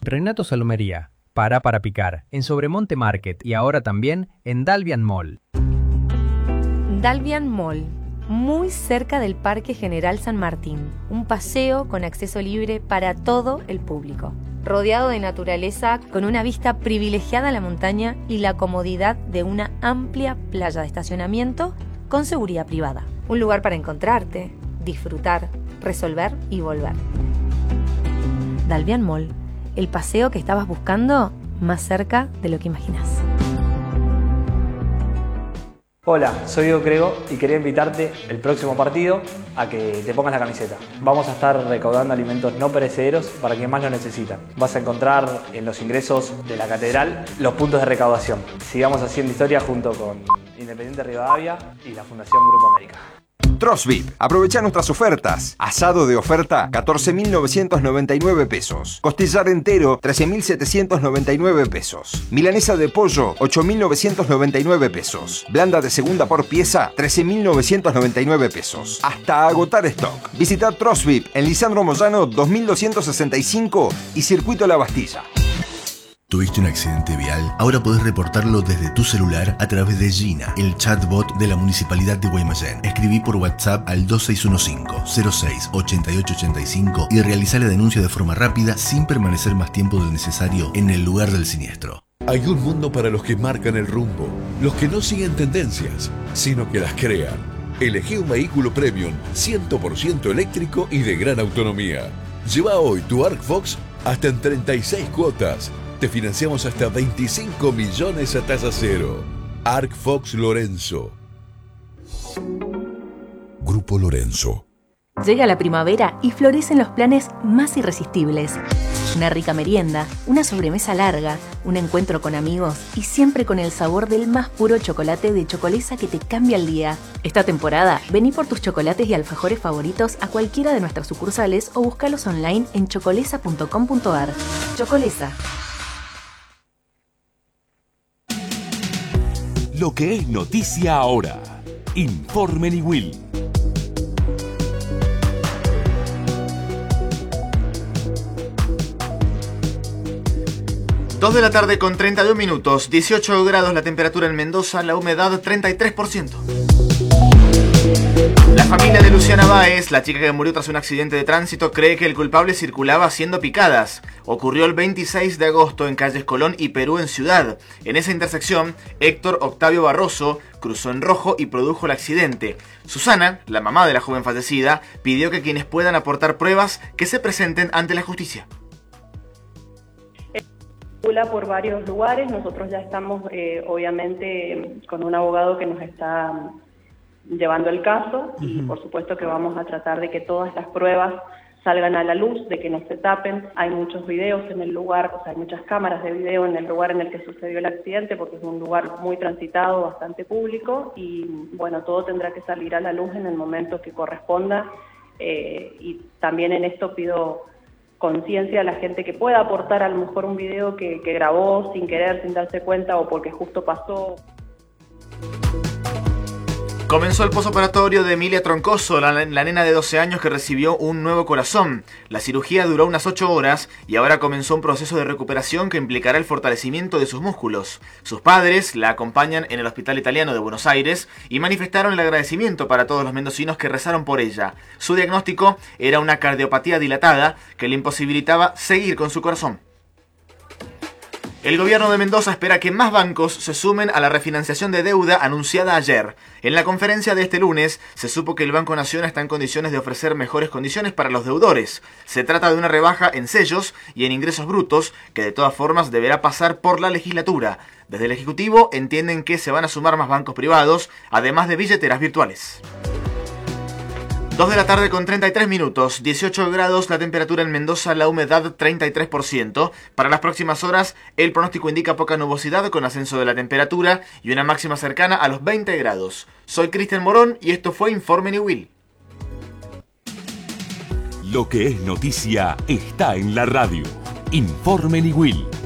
Renato Salomería, para picar, en Sobremonte Market y ahora también en Dalvian Mall. Dalvian Mall, muy cerca del Parque General San Martín. Un paseo con acceso libre para todo el público. Rodeado de naturaleza, con una vista privilegiada a la montaña y la comodidad de una amplia playa de estacionamiento con seguridad privada. Un lugar para encontrarte, disfrutar, resolver y volver. Dalvian Mall, el paseo que estabas buscando más cerca de lo que imaginas. Hola, soy Diego Crego y quería invitarte el próximo partido a que te pongas la camiseta. Vamos a estar recaudando alimentos no perecederos para quienes más lo necesitan. Vas a encontrar en los ingresos de la catedral los puntos de recaudación. Sigamos haciendo historia junto con Independiente Rivadavia y la Fundación Grupo América. Trosvip, aprovecha nuestras ofertas. Asado de oferta, 14.999 pesos. Costillar entero, 13.799 pesos. Milanesa de pollo, 8.999 pesos. Blanda de segunda por pieza, 13.999 pesos. Hasta agotar stock. Visita Trosvip en Lisandro Moyano 2265 y Circuito La Bastilla. ¿Tuviste un accidente vial? Ahora podés reportarlo desde tu celular a través de Gina, el chatbot de la Municipalidad de Guaymallén. Escribí por WhatsApp al 2615-06-8885 y realizá la denuncia de forma rápida sin permanecer más tiempo del necesario en el lugar del siniestro. Hay un mundo para los que marcan el rumbo, los que no siguen tendencias, sino que las crean. Elegí un vehículo premium 100% eléctrico y de gran autonomía. Lleva hoy tu ArcFox hasta en 36 cuotas. Te financiamos hasta 25 millones a tasa cero. ArcFox Lorenzo. Grupo Lorenzo. Llega la primavera y florecen los planes más irresistibles. Una rica merienda, una sobremesa larga, un encuentro con amigos y siempre con el sabor del más puro chocolate de Chocolesa que te cambia el día. Esta temporada, vení por tus chocolates y alfajores favoritos a cualquiera de nuestras sucursales o búscalos online en chocolesa.com.ar. Chocolesa. Lo que es noticia ahora. Informe Niwil. Dos de la tarde con 32 minutos, 18 grados la temperatura en Mendoza, la humedad 33%. La familia de Luciana Báez, la chica que murió tras un accidente de tránsito, cree que el culpable circulaba haciendo picadas. Ocurrió el 26 de agosto en calles Colón y Perú en Ciudad. En esa intersección, Héctor Octavio Barroso cruzó en rojo y produjo el accidente. Susana, la mamá de la joven fallecida, pidió que quienes puedan aportar pruebas que se presenten ante la justicia. Por varios lugares, nosotros ya estamos obviamente con un abogado que nos está llevando el caso y por supuesto que vamos a tratar de que todas las pruebas salgan a la luz, de que no se tapen. Hay muchos videos en el lugar, o sea, hay muchas cámaras de video en el lugar en el que sucedió el accidente porque es un lugar muy transitado, bastante público y bueno, todo tendrá que salir a la luz en el momento que corresponda y también en esto pido conciencia a la gente que pueda aportar a lo mejor un video que grabó sin querer, sin darse cuenta o porque justo pasó. Comenzó el posoperatorio de Emilia Troncoso, la nena de 12 años que recibió un nuevo corazón. La cirugía duró unas 8 horas y ahora comenzó un proceso de recuperación que implicará el fortalecimiento de sus músculos. Sus padres la acompañan en el Hospital Italiano de Buenos Aires y manifestaron el agradecimiento para todos los mendocinos que rezaron por ella. Su diagnóstico era una cardiopatía dilatada que le imposibilitaba seguir con su corazón. El gobierno de Mendoza espera que más bancos se sumen a la refinanciación de deuda anunciada ayer. En la conferencia de este lunes se supo que el Banco Nación está en condiciones de ofrecer mejores condiciones para los deudores. Se trata de una rebaja en sellos y en ingresos brutos que de todas formas deberá pasar por la legislatura. Desde el Ejecutivo entienden que se van a sumar más bancos privados, además de billeteras virtuales. 2 de la tarde con 33 minutos, 18 grados la temperatura en Mendoza, la humedad 33%. Para las próximas horas, el pronóstico indica poca nubosidad con ascenso de la temperatura y una máxima cercana a los 20 grados. Soy Cristian Morón y esto fue Informe Niwil. Lo que es noticia está en la radio. Informe Niwil.